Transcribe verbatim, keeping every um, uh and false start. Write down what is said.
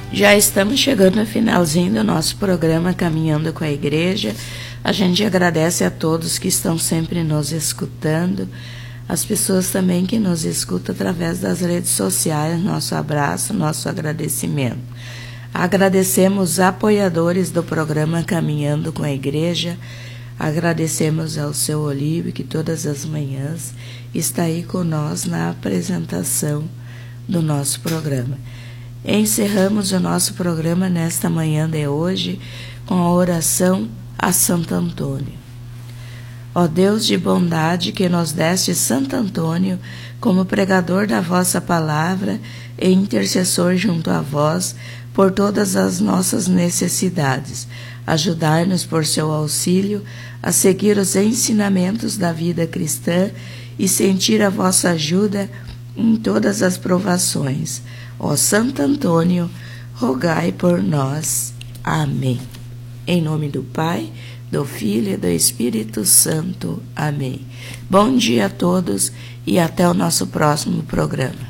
Já estamos chegando ao finalzinho do nosso programa Caminhando com a Igreja. A gente agradece a todos que estão sempre nos escutando, as pessoas também que nos escutam através das redes sociais. Nosso abraço, nosso agradecimento. Agradecemos os apoiadores do programa Caminhando com a Igreja. Agradecemos ao seu Olívio, que todas as manhãs está aí com nós na apresentação do nosso programa. Encerramos o nosso programa nesta manhã de hoje com a oração a Santo Antônio. Ó Deus de bondade, que nos deste Santo Antônio como pregador da vossa palavra e intercessor junto a vós por todas as nossas necessidades, ajudai-nos por seu auxílio a seguir os ensinamentos da vida cristã e sentir a vossa ajuda em todas as provações. Ó Santo Antônio, rogai por nós. Amém. Em nome do Pai, do Filho e do Espírito Santo. Amém. Bom dia a todos e até o nosso próximo programa.